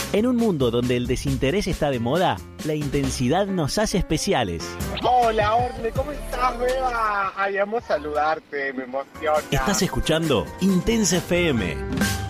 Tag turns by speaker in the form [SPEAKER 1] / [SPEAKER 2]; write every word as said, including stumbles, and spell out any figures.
[SPEAKER 1] En un mundo donde el desinterés está de moda, la intensidad nos hace especiales.
[SPEAKER 2] Hola, Orne, ¿cómo estás, Beba? Ay, amo saludarte, me emociona.
[SPEAKER 1] Estás escuchando Intensa F M.